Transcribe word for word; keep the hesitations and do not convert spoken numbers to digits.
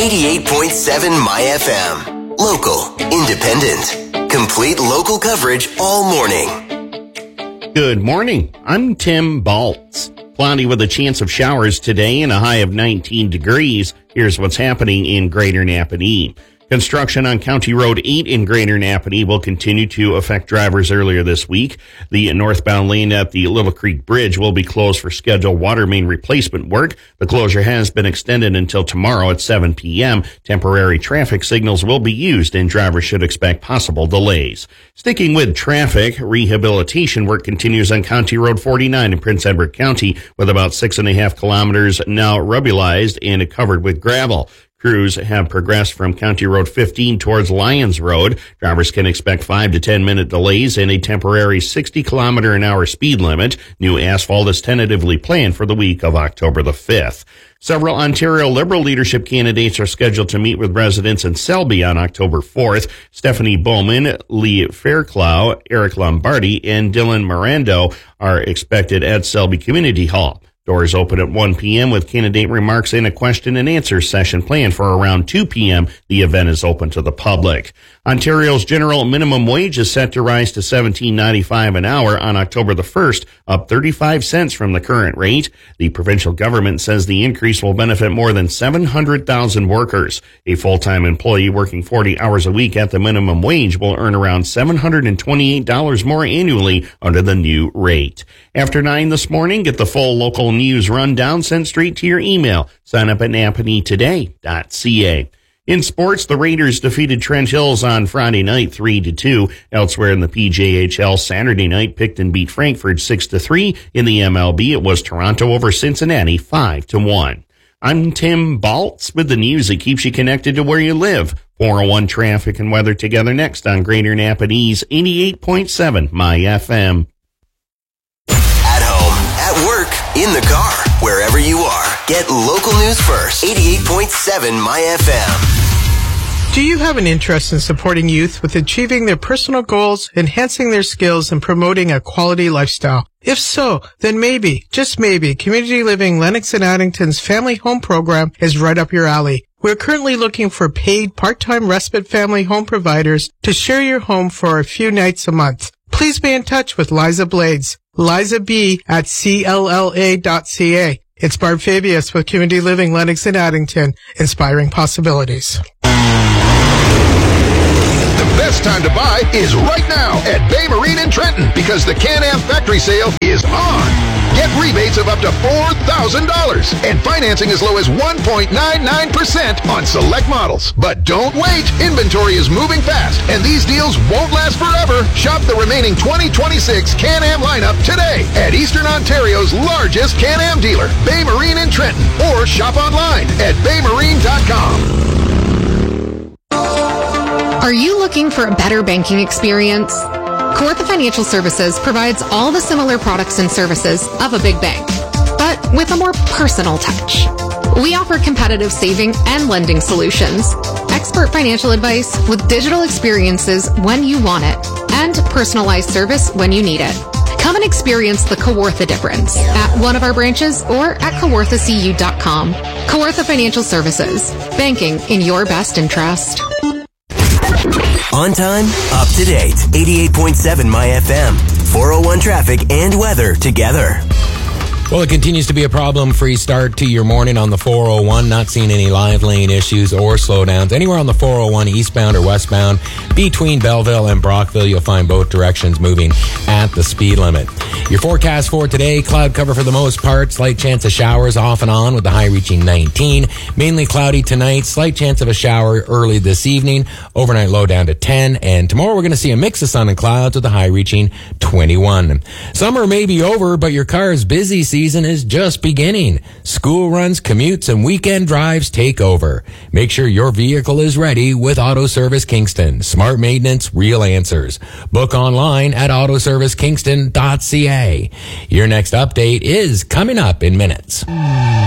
eighty-eight point seven My F M. Local, independent, complete local coverage all morning. Good morning. I'm Tim Baltz. Cloudy with a chance of showers today and a high of nineteen degrees. Here's what's happening in Greater Napanee. Construction on County Road eight in Greater Napanee will continue to affect drivers earlier this week. The northbound lane at the Little Creek Bridge will be closed for scheduled water main replacement work. The closure has been extended until tomorrow at seven p.m. Temporary traffic signals will be used and drivers should expect possible delays. Sticking with traffic, rehabilitation work continues on County Road forty-nine in Prince Edward County with about six and a half kilometers now rubulized and covered with gravel. Crews have progressed from County Road fifteen towards Lyons Road. Drivers can expect five to ten minute delays and a temporary sixty kilometer an hour speed limit. New asphalt is tentatively planned for the week of October the fifth. Several Ontario Liberal leadership candidates are scheduled to meet with residents in Selby on October fourth. Stephanie Bowman, Lee Fairclough, Eric Lombardi, and Dylan Mirando are expected at Selby Community Hall. Doors open at one p.m. with candidate remarks and a question and answer session planned for around two p.m. The event is open to the public. Ontario's general minimum wage is set to rise to seventeen ninety-five an hour on October the first, up thirty-five cents from the current rate. The provincial government says the increase will benefit more than seven hundred thousand workers. A full-time employee working forty hours a week at the minimum wage will earn around seven hundred twenty-eight dollars more annually under the new rate. After nine this morning, get the full local news rundown sent straight to your email. Sign up at napanee today dot c a. In sports, the Raiders defeated Trent Hills on Friday night three to two. Elsewhere in the P J H L, Saturday night, Picton beat Frankfurt six to three. In the M L B, it was Toronto over Cincinnati five to one. I'm Tim Baltz with the news that keeps you connected to where you live. four oh one traffic and weather together next on Greater Napanee's eighty-eight point seven My F M. At work, in the car, wherever you are. Get local news first. eighty-eight point seven My F M. Do you have an interest in supporting youth with achieving their personal goals, enhancing their skills, and promoting a quality lifestyle? If so, then maybe, just maybe, Community Living Lennox and Addington's Family Home Program is right up your alley. We're currently looking for paid part-time respite family home providers to share your home for a few nights a month. Please be in touch with Liza Blades. Liza B at C L L A dot C A. It's Barb Fabius with Community Living Lennox and Addington, inspiring possibilities. The best time to buy is right now at Bay Marine in Trenton because the Can-Am factory sale is on. Get rebates of up to four thousand dollars and financing as low as one point nine nine percent on select models. But don't wait. Inventory is moving fast and these deals won't last forever. Shop the remaining twenty twenty-six Can-Am lineup today at Eastern Ontario's largest Can-Am dealer, Bay Marine in Trenton, or shop online at bay marine dot com. Are you looking for a better banking experience? Kawartha Financial Services provides all the similar products and services of a big bank, but with a more personal touch. We offer competitive saving and lending solutions, expert financial advice with digital experiences when you want it, and personalized service when you need it. Come and experience the Kawartha difference at one of our branches or at kawartha c u dot com. Kawartha Financial Services, banking in your best interest. On time, up to date. eighty-eight point seven My F M. four oh one traffic and weather together. Well, it continues to be a problem-free start to your morning on the four oh one. Not seeing any live lane issues or slowdowns. Anywhere on the four oh one, eastbound or westbound, between Belleville and Brockville, you'll find both directions moving at the speed limit. Your forecast for today, cloud cover for the most part. Slight chance of showers off and on with the high reaching nineteen. Mainly cloudy tonight. Slight chance of a shower early this evening. Overnight low down to ten. And tomorrow we're going to see a mix of sun and clouds with the high reaching twenty-one. Summer may be over, but your car's busy season is just beginning. School runs, commutes, and weekend drives take over. Make sure your vehicle is ready with Auto Service Kingston. Smart maintenance, real answers. Book online at auto service kingston dot c a. Your next update is coming up in minutes.